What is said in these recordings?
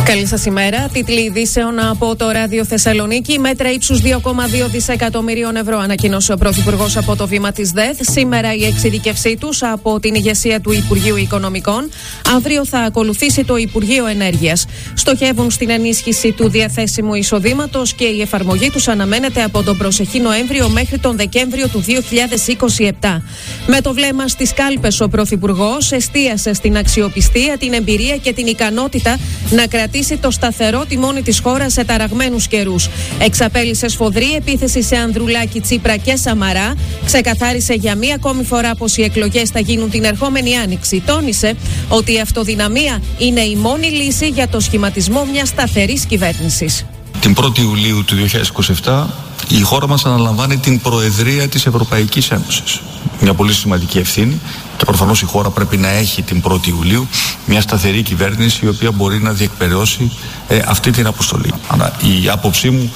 Καλή σας ημέρα. Τίτλοι ειδήσεων από το Ράδιο Θεσσαλονίκη. Μέτρα ύψους 2,2 δισεκατομμυρίων ευρώ ανακοίνωσε ο Πρωθυπουργός από το βήμα της ΔΕΘ. Σήμερα η εξειδικευσή τους από την ηγεσία του Υπουργείου Οικονομικών. Αύριο θα ακολουθήσει το Υπουργείο Ενέργειας. Στοχεύουν στην ενίσχυση του διαθέσιμου εισοδήματος και η εφαρμογή τους αναμένεται από τον προσεχή Νοέμβριο μέχρι τον Δεκέμβριο του 2027. Με το βλέμμα στις κάλπες, ο Πρωθυπουργός εστίασε στην αξιοπιστία, την εμπειρία και την ικανότητα να κρατήσει το σταθερό τιμόνι της χώρας σε ταραγμένους καιρούς. Εξαπέλυσε σφοδρή επίθεση σε Ανδρουλάκη, Τσίπρα και Σαμαρά. Ξεκαθάρισε για μία ακόμη φορά πως οι εκλογές θα γίνουν την ερχόμενη Άνοιξη. Τόνισε ότι η αυτοδυναμία είναι η μόνη λύση για το σχηματισμό μιας σταθερής κυβέρνησης. Την 1η Ιουλίου του 2027 η χώρα μας αναλαμβάνει την Προεδρία της Ευρωπαϊκής Ένωσης. Μια πολύ σημαντική ευθύνη και προφανώς η χώρα πρέπει να έχει την 1η Ιουλίου μια σταθερή κυβέρνηση η οποία μπορεί να διεκπεραιώσει αυτή την αποστολή. Αλλά η άποψή μου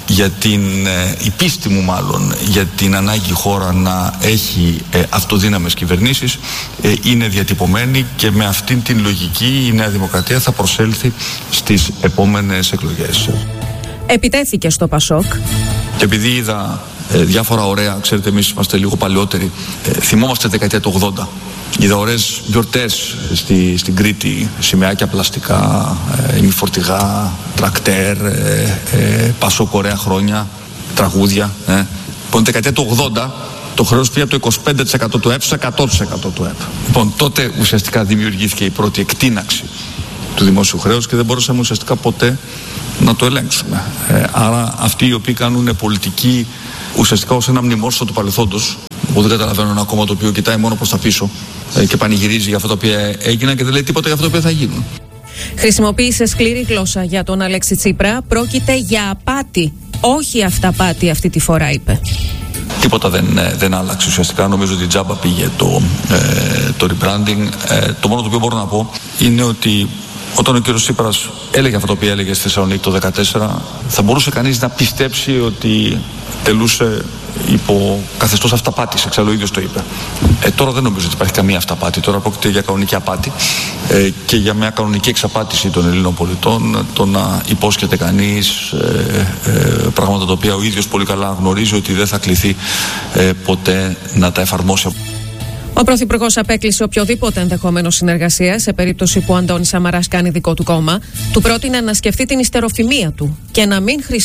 η πίστη μου μάλλον για την ανάγκη η χώρα να έχει αυτοδύναμες κυβερνήσεις είναι διατυπωμένη και με αυτήν την λογική η Νέα Δημοκρατία θα προσέλθει στις επόμενες εκλογές. Επιτέθηκε στο Πασόκ. Και επειδή είδα διάφορα ωραία, ξέρετε, εμείς είμαστε λίγο παλαιότεροι, θυμόμαστε δεκαετία του 80. Είδα ωραίες γιορτές στην Κρήτη, σημαίακια πλαστικά, ημιφορτηγά, τρακτέρ, Πασόκ ωραία χρόνια, τραγούδια. Λοιπόν, δεκαετία του 80 το χρέος πήγε από το 25% του ΕΠ στο 100% του ΕΠ. Λοιπόν, τότε ουσιαστικά δημιουργήθηκε η πρώτη εκτείναξη του δημόσιου χρέους και δεν μπορούσαμε ουσιαστικά ποτέ να το ελέγξουμε. Άρα αυτοί οι οποίοι κάνουν πολιτική ουσιαστικά ως ένα μνημόσυνο του παρελθόντος, εγώ δεν καταλαβαίνω ένα κόμμα το οποίο κοιτάει μόνο προς τα πίσω και πανηγυρίζει για αυτά τα οποία έγιναν και δεν λέει τίποτα για αυτά τα οποία θα γίνουν. Χρησιμοποίησε σκληρή γλώσσα για τον Αλέξη Τσίπρα. Πρόκειται για απάτη, όχι αυταπάτη αυτή τη φορά, είπε. Τίποτα δεν άλλαξε ουσιαστικά. Νομίζω ότι τζάμπα πήγε το rebranding. Το μόνο το οποίο μπορώ να πω είναι ότι όταν ο κύριος Τσίπρας έλεγε αυτό το οποίο έλεγε στη Θεσσαλονίκη το 2014, θα μπορούσε κανείς να πιστέψει ότι τελούσε υπό καθεστώς αυταπάτης. Εξάλλου ο ίδιος το είπε. Τώρα δεν νομίζω ότι υπάρχει καμία αυταπάτη. Τώρα πρόκειται για κανονική απάτη και για μια κανονική εξαπάτηση των Ελλήνων πολιτών. Το να υπόσχεται κανείς πράγματα τα οποία ο ίδιος πολύ καλά γνωρίζει ότι δεν θα κληθεί ποτέ να τα εφαρμόσει. Ο Πρωθυπουργός απέκλεισε οποιοδήποτε ενδεχόμενο συνεργασία σε περίπτωση που ο Αντώνης Σαμαράς κάνει δικό του κόμμα. Του πρότεινε να σκεφτεί την ιστεροφημία του και να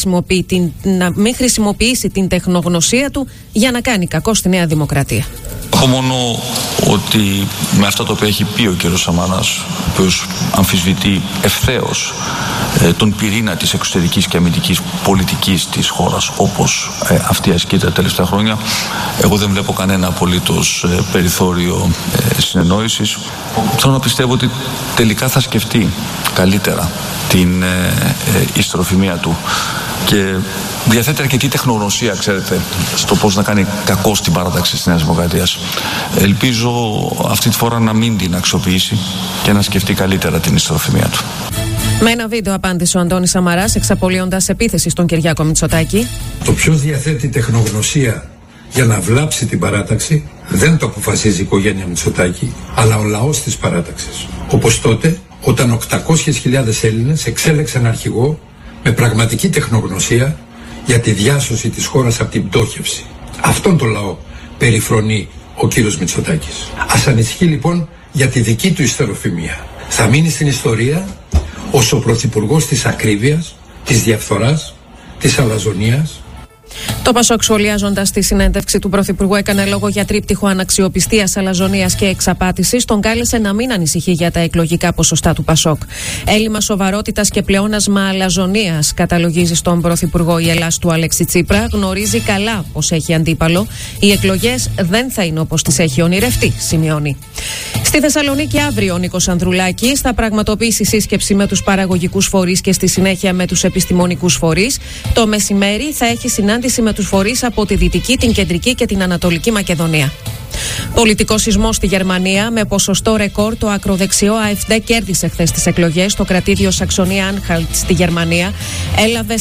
μην χρησιμοποιήσει την τεχνογνωσία του για να κάνει κακό στη Νέα Δημοκρατία. Από μόνο ότι με αυτά τα οποία έχει πει ο κ. Σαμαράς, ο οποίος αμφισβητεί ευθέως τον πυρήνα της εξωτερικής και αμυντικής πολιτικής της χώρας όπως αυτή ασκείται τα τελευταία χρόνια, εγώ δεν βλέπω κανένα απολύτως περιθώριο συνεννόησης. Θέλω να πιστεύω ότι τελικά θα σκεφτεί καλύτερα την ιστεροφημία του και διαθέτει αρκετή τεχνογνωσία, ξέρετε, στο πώς να κάνει κακό στην παράταξη της Νέας Δημοκρατίας. Ελπίζω αυτή τη φορά να μην την αξιοποιήσει και να σκεφτεί καλύτερα την ιστεροφημία του. Με ένα βίντεο απάντησε ο Αντώνης Σαμαράς, εξαπολύοντας επίθεση στον Κυριάκο Μητσοτάκη. Το ποιος διαθέτει τεχνογνωσία για να βλάψει την παράταξη δεν το αποφασίζει η οικογένεια Μητσοτάκη, αλλά ο λαός της παράταξης. Όπως τότε, όταν 800.000 Έλληνες εξέλεξαν αρχηγό με πραγματική τεχνογνωσία για τη διάσωση της χώρας από την πτώχευση. Αυτόν τον λαό περιφρονεί ο κύριος Μητσοτάκης. Ας ανησυχεί λοιπόν για τη δική του ιστεροφημία. Θα μείνει στην ιστορία ως ο πρωθυπουργός της ακρίβειας, της διαφθοράς, της αλαζονίας. Το Πασόκ, σχολιάζοντας τη συνέντευξη του Πρωθυπουργού, έκανε λόγο για τρίπτυχο αναξιοπιστίας, αλαζονίας και εξαπάτησης. Τον κάλεσε να μην ανησυχεί για τα εκλογικά ποσοστά του Πασόκ. Έλλειμμα σοβαρότητας και πλεόνασμα αλαζονίας, καταλογίζει στον Πρωθυπουργό η Ελλάς του Αλέξη Τσίπρα. Γνωρίζει καλά πως έχει αντίπαλο. Οι εκλογές δεν θα είναι όπως τις έχει ονειρευτεί, σημειώνει. Στη Θεσσαλονίκη αύριο ο Νίκος Ανδρουλάκης θα πραγματοποιήσει σύσκεψη με τους παραγωγικούς φορείς και στη συνέχεια με τους επιστημονικούς φορείς. Το μεσημέρι θα έχει συνάντηση με τους φορείς από τη Δυτική, την Κεντρική και την Ανατολική Μακεδονία. Πολιτικό σεισμό στη Γερμανία. Με ποσοστό ρεκόρ, το ακροδεξιό AfD κέρδισε χθες τις εκλογές. Το κρατήδιο Σαξονία-Άνχαλτ στη Γερμανία έλαβε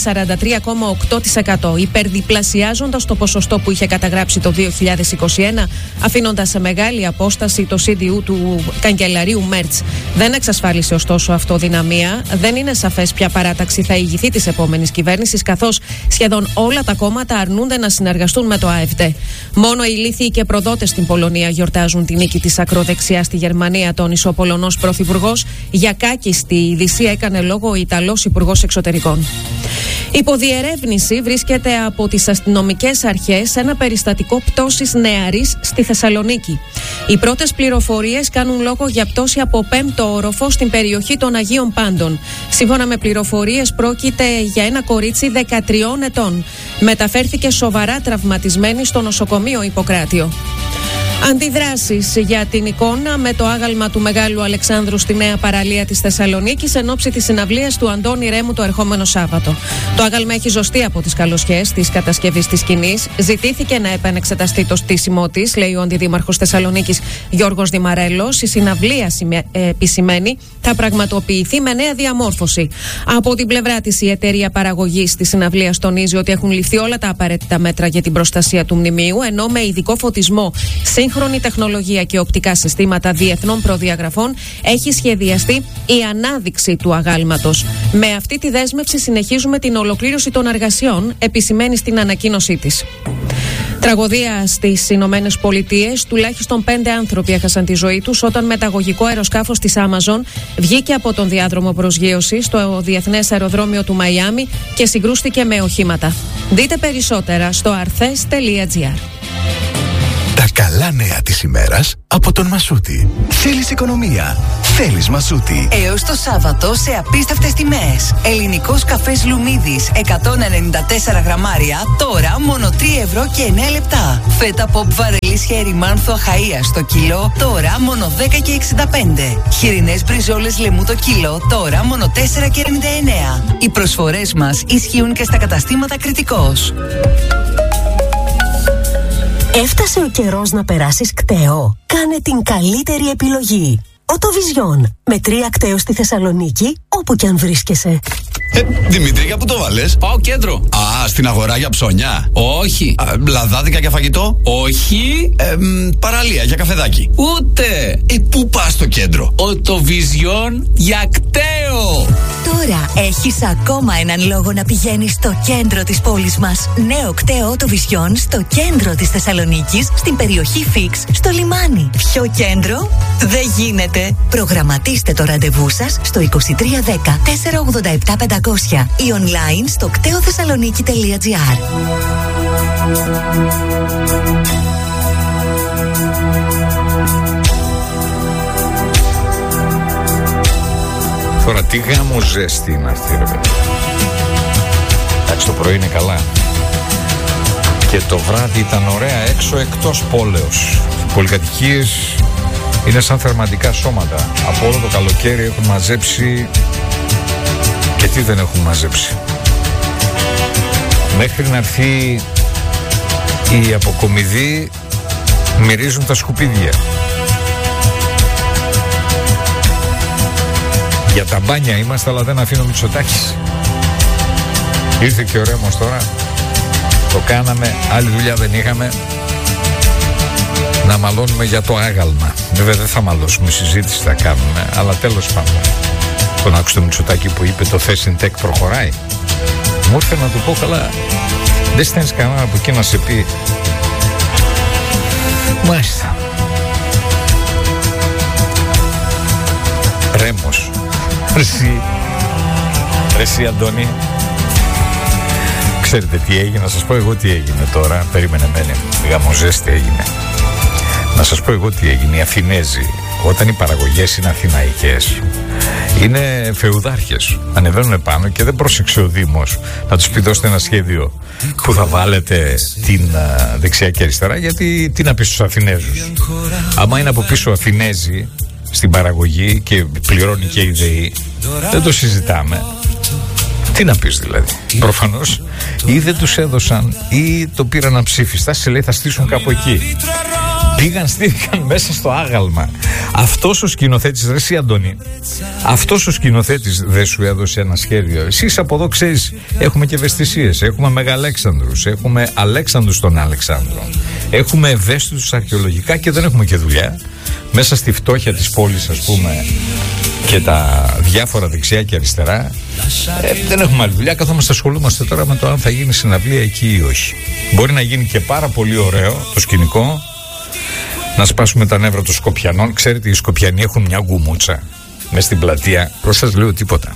43,8%, υπερδιπλασιάζοντας το ποσοστό που είχε καταγράψει το 2021, αφήνοντας σε μεγάλη απόσταση το CDU του καγκελαρίου Μέρτς. Δεν εξασφάλισε ωστόσο αυτοδυναμία. Δεν είναι σαφές ποια παράταξη θα ηγηθεί της επόμενης κυβέρνησης, καθώς σχεδόν όλα τα κόμματα αρνούνται να συνεργαστούν με το AfD. Μόνο οι ηλίθιοι και προδότες στην Πολωνία γιορτάζουν τη νίκη της ακροδεξιάς στη Γερμανία, τόνισε ο Πολωνός Πρωθυπουργός. Για κάκιστη είδηση έκανε λόγο ο Ιταλός Υπουργός Εξωτερικών. Υποδιερεύνηση βρίσκεται από τις αστυνομικές αρχές ένα περιστατικό πτώσης νεαρής στη Θεσσαλονίκη. Οι πρώτες πληροφορίες κάνουν λόγο για πτώση από 5ο όροφο στην περιοχή των Αγίων Πάντων. Σύμφωνα με πληροφορίες, πρόκειται για ένα κορίτσι 13 ετών. Μεταφέρθηκε σοβαρά τραυματισμένη στο νοσοκομείο Ιπποκράτιο. Αντιδράσεις για την εικόνα με το άγαλμα του Μεγάλου Αλεξάνδρου στη νέα παραλία της Θεσσαλονίκης εν ώψη της συναυλίας του Αντώνη Ρέμου το ερχόμενο Σάββατο. Το άγαλμα έχει ζωστεί από τις καλοσχές της κατασκευής της σκηνής. Ζητήθηκε να επανεξεταστεί το στήσιμό της, λέει ο Αντιδήμαρχος Θεσσαλονίκης Γιώργος Δημαρέλος. Η συναυλία, επισημαίνει, θα πραγματοποιηθεί με νέα διαμόρφωση. Από την πλευρά της, η εταιρεία παραγωγής της συναυλίας τονίζει ότι έχουν ληφθεί όλα τα απαραίτητα μέτρα για την προστασία του μνημείου, ενώ με ειδικό φωτισμό, σύγχρονη τεχνολογία και οπτικά συστήματα διεθνών προδιαγραφών έχει σχεδιαστεί η ανάδειξη του αγάλματος. Με αυτή τη δέσμευση συνεχίζουμε την ολοκλήρωση των εργασιών, επισημαίνει στην ανακοίνωσή της. Τραγωδία στις Ηνωμένες Πολιτείες. Τουλάχιστον 5 άνθρωποι έχασαν τη ζωή τους όταν μεταγωγικό αεροσκάφος της Amazon βγήκε από τον διάδρομο προσγείωσης στο διεθνές αεροδρόμιο του Μαϊάμι και συγκρούστηκε με οχήματα. Δείτε περισσότερα στο arthes.gr. Τα καλά νέα της ημέρας από τον Μασούτη. Θέλεις οικονομία? Θέλεις Μασούτη. Έως το Σάββατο σε απίστευτες τιμές. Ελληνικός καφές Λουμίδης 194 γραμμάρια, τώρα μόνο 3 € και 9 λεπτά. Φέτα pop βαρελής χέρι Μάνθο Αχαΐας το κιλό, τώρα μόνο 10 και 65. Χοιρινές μπριζόλες λεμού το κιλό, τώρα μόνο 4 και 99. Οι προσφορές μας ισχύουν και στα καταστήματα Κρητικός. Έφτασε ο καιρός να περάσεις κταίο. Κάνε την καλύτερη επιλογή. Οτοβιζιόν. Με 3 κταίο στη Θεσσαλονίκη, όπου κι αν βρίσκεσαι. Δημήτρη, για πού το βάλες? Πάω κέντρο. Α, στην αγορά για ψώνια? Όχι. Λαδάδικα για φαγητό? Όχι. Παραλία για καφεδάκι? Ούτε. Πού πας στο κέντρο? Οτοβιζιόν για κταίο. Τώρα έχεις ακόμα έναν λόγο να πηγαίνεις στο κέντρο της πόλης μας. Νέο κταίο Οτοβιζιόν στο κέντρο της Θεσσαλονίκης, στην περιοχή Φίξ, στο λιμάνι. Πιο κέντρο δεν γίνεται. Προγραμματίστε το ραντεβού σας στο 2310 487 500 ή online στο κτεοθεσσαλονίκη.gr. Τώρα τι γάμο ζέστη είναι αυτή, ρε παιδί. Εντάξει, το πρωί είναι καλά και το βράδυ ήταν ωραία έξω, εκτός πόλεως. Οι πολυκατοικίες είναι σαν θερματικά σώματα. Από όλο το καλοκαίρι έχουν μαζέψει. Και τι δεν έχουν μαζέψει. Μέχρι να έρθει η αποκομιδή, μυρίζουν τα σκουπίδια. Για τα μπάνια είμαστε, αλλά δεν αφήνω Μητσοτάκης. Ήρθε και ο Ρέμος τώρα. Το κάναμε, άλλη δουλειά δεν είχαμε. Να μαλώνουμε για το άγαλμα. Βέβαια δεν θα μαλώσουμε, συζήτηση θα κάνουμε, αλλά τέλος πάντων. Τον άκουσε το Μητσοτάκη που είπε το Θέσιν Τεκ προχωράει. Μου ήρθε να του πω, καλά, δεν στέλνεις κανένα από εκεί να σε πει μάλιστα. Ρέμος. Εσύ Αντώνη, ξέρετε τι έγινε? Να σας πω εγώ τι έγινε τώρα. Περίμενε μένε, γαμοζέστη έγινε. Να σας πω εγώ τι έγινε. Οι Αθηνέζοι, όταν οι παραγωγές είναι αθηναϊκές, είναι φεουδάρχες. Ανεβαίνουν πάνω και δεν πρόσεξε ο Δήμος να τους πει δώστε ένα σχέδιο που θα βάλετε την δεξιά και αριστερά, γιατί τι να πει στους Αθηνέζους? Άμα είναι από πίσω Αθηνέζοι στην παραγωγή και πληρώνει και η ΔΕΗ, δεν το συζητάμε. Τι να πεις δηλαδή? Προφανώς ή δεν τους έδωσαν ή το πήραν αψήφιστα. Σε λέει θα στήσουν κάπου εκεί. Πήγαν, στήθηκαν μέσα στο άγαλμα. Αυτός ο σκηνοθέτης, ρε εσύ Αντώνη, αυτός ο σκηνοθέτης δεν σου έδωσε ένα σχέδιο? Εσείς από εδώ ξέρεις, έχουμε και ευαισθησίες. Έχουμε Μεγαλέξανδρους, έχουμε Αλέξανδρους τον Αλεξάνδρο, έχουμε ευαίσθητους αρχαιολογικά και δεν έχουμε και δουλειά. Μέσα στη φτώχεια της πόλης, ας πούμε, και τα διάφορα δεξιά και αριστερά, δεν έχουμε άλλη δουλειά. Καθόμαστε, ασχολούμαστε τώρα με το αν θα γίνει συναυλία εκεί ή όχι. Μπορεί να γίνει και πάρα πολύ ωραίο το σκηνικό, να σπάσουμε τα νεύρα των Σκοπιανών. Ξέρετε, οι Σκοπιανοί έχουν μια γκουμούτσα μες στην πλατεία. Πώς σας λέω τίποτα.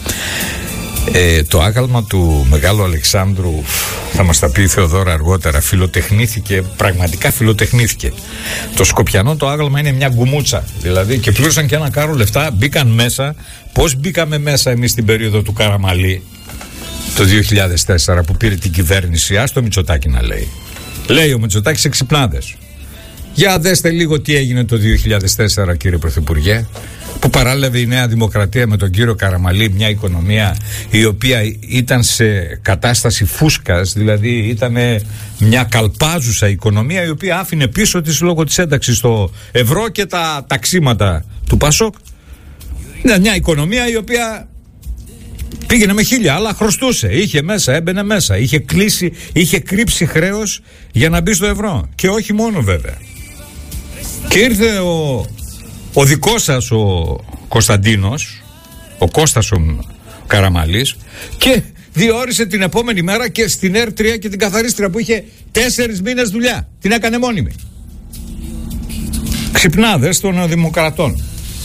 Το άγαλμα του Μεγάλου Αλεξάνδρου, θα μας τα πει η Θεοδόρα αργότερα, φιλοτεχνήθηκε, πραγματικά φιλοτεχνήθηκε. Το Σκοπιανό το άγαλμα είναι μια γκουμούτσα, δηλαδή, και πλήρωσαν και ένα κάρο λεφτά, μπήκαν μέσα. Πώς μπήκαμε μέσα εμείς στην περίοδο του Καραμαλή το 2004 που πήρε την κυβέρνηση? Ας το Μητσοτάκη να λέει. Λέει ο Μητσοτάκης εξυπνάδες. Για δέστε λίγο τι έγινε το 2004, κύριε Πρωθυπουργέ, που παράλαβε η Νέα Δημοκρατία με τον κύριο Καραμαλή μια οικονομία η οποία ήταν σε κατάσταση φούσκας, δηλαδή ήταν μια καλπάζουσα οικονομία η οποία άφηνε πίσω της λόγω της ένταξης στο ευρώ και τα ταξίματα του Πασόκ. Είναι μια οικονομία η οποία πήγαινε με 1000, αλλά χρωστούσε, είχε μέσα, έμπαινε μέσα, είχε κλείσει, είχε κρύψει χρέος για να μπει στο ευρώ. Και όχι μόνο βέβαια. Και ήρθε ο δικός σας ο Κωνσταντίνος, ο Κώστας ο Καραμαλής, και διόρισε την επόμενη μέρα και στην ΕΡ3 και την καθαρίστρια που είχε 4 μήνες δουλειά. Την έκανε μόνιμη. Ξυπνάδες των Δημοκρατών.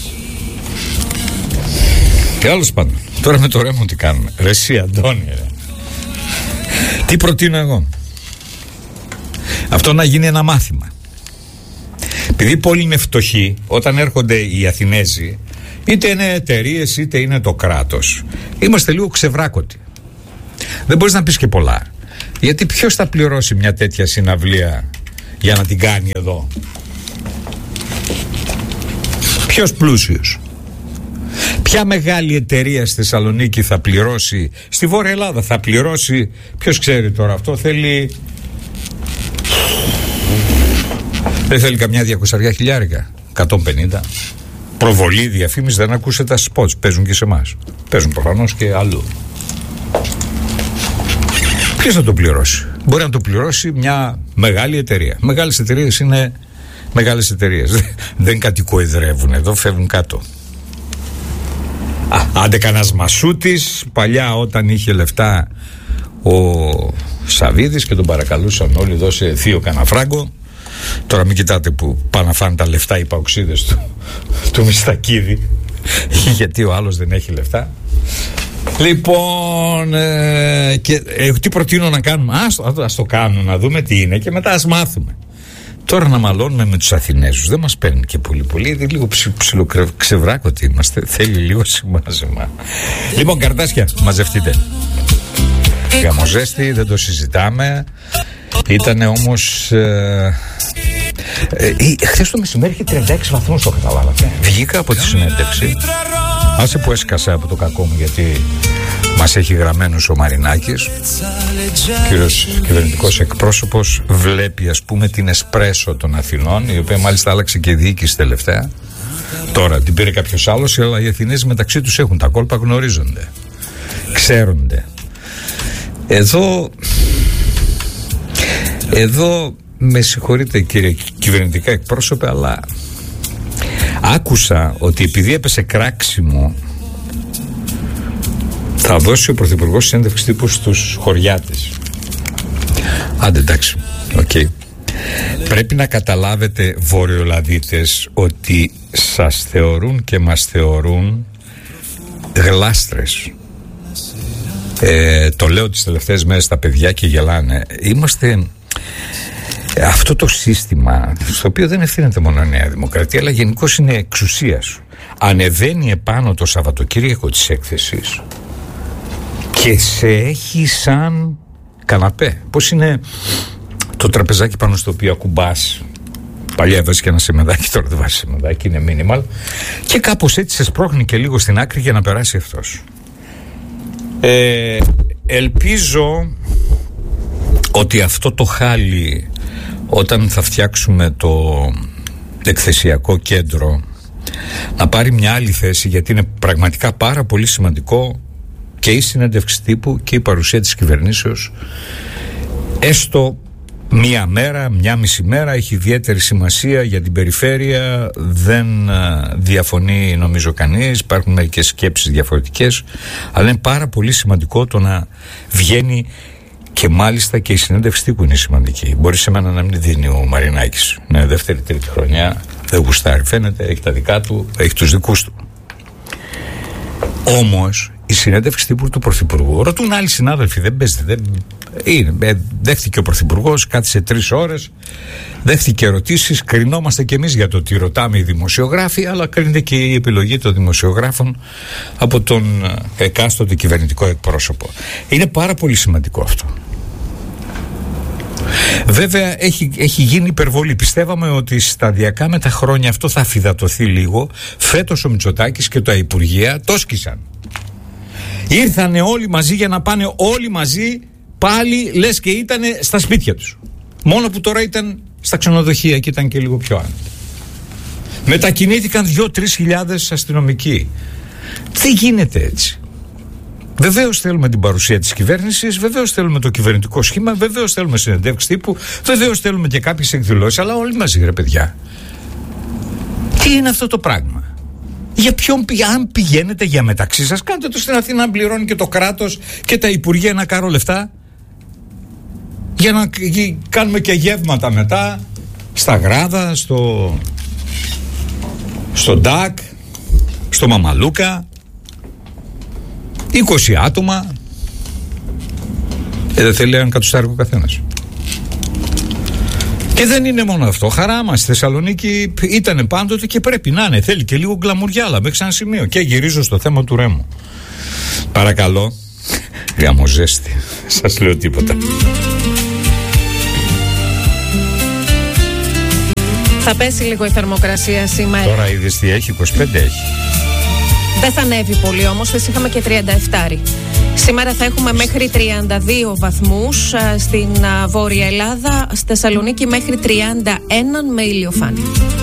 Τέλος πάντων, τώρα με το Ρέμο τι κάνουμε? Ρε εσύ Αντώνη, ρε. Τι προτείνω εγώ? Αυτό να γίνει ένα μάθημα. Επειδή πολλοί είναι φτωχοί, όταν έρχονται οι Αθηνέζοι, είτε είναι εταιρείες είτε είναι το κράτος, είμαστε λίγο ξεβράκωτοι. Δεν μπορείς να πεις και πολλά. Γιατί ποιος θα πληρώσει μια τέτοια συναυλία για να την κάνει εδώ? Ποιος πλούσιος? Ποια μεγάλη εταιρεία στη Θεσσαλονίκη θα πληρώσει? Στη Βόρεια Ελλάδα θα πληρώσει? Ποιος ξέρει τώρα αυτό? Θέλει... Δεν θέλει καμιά 200.000, 150. Προβολή, διαφήμιση, δεν ακούσετε τα spots. Παίζουν και σε εμάς. Παίζουν προφανώς και αλλού. Ποιος θα το πληρώσει? Μπορεί να το πληρώσει μια μεγάλη εταιρεία. Μεγάλες εταιρείες είναι μεγάλες εταιρείες. Δεν κατοικοεδρεύουν εδώ, φεύγουν κάτω. Άντε κανένας Μασούτης, παλιά όταν είχε λεφτά ο Σαβίδης και τον παρακαλούσαν όλοι, δώσε θείο καναφράγκο. Τώρα μην κοιτάτε που πάνε να φάνε τα λεφτά οι παοξίδες του Μιστακίδη, γιατί ο άλλος δεν έχει λεφτά. Λοιπόν, τι προτείνω να κάνουμε? Ας το κάνουμε, να δούμε τι είναι και μετά ας μάθουμε. Τώρα να μαλώνουμε με τους Αθηνέζους δεν μας παίρνει και πολύ, λίγο ψιλοξεβράκωτοι είμαστε. Θέλει λίγο σημάζεμα. Λοιπόν, καρτάσια, μαζευτείτε. Γαμοζέστη, δεν το συζητάμε. Ήτανε όμως χθες το μεσημέρι είχε 36 βαθμούς, το καταλάβατε? Βγήκα από τη συνέντευξη, άσε που έσκασα από το κακό μου, γιατί μας έχει γραμμένους ο Μαρινάκης, κύριος κυβερνητικός εκπρόσωπος, βλέπει ας πούμε την Εσπρέσο των Αθηνών, η οποία μάλιστα άλλαξε και διοίκηση τελευταία. Τώρα την πήρε κάποιος άλλος, αλλά οι Αθηνές μεταξύ τους έχουν τα κόλπα, γνωρίζονται, ξέρονται. Εδώ με συγχωρείτε κύριε κυβερνητικά εκπρόσωπε, αλλά άκουσα ότι επειδή έπεσε κράξιμο θα δώσει ο Πρωθυπουργός συνέντευξη τύπου στους χωριάτες. Άντε εντάξει, okay. Πρέπει να καταλάβετε βορειολαδίτες ότι σας θεωρούν και μας θεωρούν γλάστρες. Το λέω τις τελευταίες μέρες στα παιδιά και γελάνε. Είμαστε αυτό το σύστημα, στο οποίο δεν ευθύνεται μόνο η Νέα Δημοκρατία, αλλά γενικώς είναι εξουσίας. Ανεβαίνει επάνω το Σαββατοκύριακο της έκθεσης και σε έχει σαν καναπέ. Πώς είναι το τραπεζάκι πάνω στο οποίο ακουμπάς? Παλιά έβαζε και ένα σεμεδάκι, τώρα δεν βάζει σεμεδάκι, είναι minimal. Και κάπως έτσι σε σπρώχνει και λίγο στην άκρη για να περάσει αυτός. Ελπίζω ότι αυτό το χάλι όταν θα φτιάξουμε το εκθεσιακό κέντρο να πάρει μια άλλη θέση, γιατί είναι πραγματικά πάρα πολύ σημαντικό και η συνέντευξη τύπου και η παρουσία της κυβερνήσεως, έστω μία μέρα, μία μισή μέρα, έχει ιδιαίτερη σημασία για την περιφέρεια. Δεν διαφωνεί νομίζω κανείς, υπάρχουν μερικές σκέψεις διαφορετικές, αλλά είναι πάρα πολύ σημαντικό το να βγαίνει, και μάλιστα και η συνέντευξη τύπου είναι σημαντική. Μπορεί σε μένα να μην δίνει ο Μαρινάκης, είναι δεύτερη-τρίτη χρονιά, δεν γουστάρει φαίνεται, έχει τα δικά του, έχει τους δικούς του. Όμως η συνέντευξη τύπου του Πρωθυπουργού, ρωτούν άλλοι συνάδελφοι, δεν παίζεται, δέχτηκε ο Πρωθυπουργός, κάθισε 3 ώρες, δέχτηκε ερωτήσεις, κρινόμαστε κι εμείς για το τι ρωτάμε οι δημοσιογράφοι, αλλά κρίνεται και η επιλογή των δημοσιογράφων από τον εκάστοτε κυβερνητικό εκπρόσωπο. Είναι πάρα πολύ σημαντικό αυτό. Βέβαια έχει γίνει υπερβολή. Πιστεύαμε ότι σταδιακά με τα χρόνια αυτό θα αφυδατωθεί λίγο. Φέτος ο Μητσοτάκης και τα Υπουργεία το σκίσαν. Ήρθανε όλοι μαζί για να πάνε όλοι μαζί, πάλι λες και ήταν στα σπίτια τους. Μόνο που τώρα ήταν στα ξενοδοχεία και ήταν και λίγο πιο άνετα. Μετακινήθηκαν 2-3 χιλιάδες αστυνομικοί. Δεν γίνεται έτσι. Βεβαίως θέλουμε την παρουσία της κυβέρνησης, βεβαίως θέλουμε το κυβερνητικό σχήμα, βεβαίως θέλουμε συνεντεύξεις τύπου, βεβαίως θέλουμε και κάποιες εκδηλώσεις, αλλά όλοι μαζί, ρε παιδιά. Τι είναι αυτό το πράγμα? Για ποιον αν πηγαίνετε για μεταξύ σας, κάντε το στην Αθήνα να πληρώνει και το κράτος και τα Υπουργεία ένα κάρο λεφτά, για να κάνουμε και γεύματα μετά στα Γράδα, στο Ντάκ, στο Μαμαλούκα, 20 άτομα. Δεν θέλει έναν κατοστάρικο καθένας. Και δεν είναι μόνο αυτό. Χαρά μας στη Θεσσαλονίκη ήταν πάντοτε και πρέπει να είναι. Θέλει και λίγο γκλαμουριά, αλλά μέχρι ένα σημείο. Και γυρίζω στο θέμα του Ρέμου. Παρακαλώ. Γαμοζέστη. Σας λέω τίποτα. Θα πέσει λίγο η θερμοκρασία σήμερα. Τώρα είδες τι έχει, 25 έχει. Δεν θα ανέβει πολύ όμως, θες είχαμε και 37. Σήμερα θα έχουμε μέχρι 32 βαθμούς στην Βόρεια Ελλάδα, στη Θεσσαλονίκη μέχρι 31 με ηλιοφάνεια.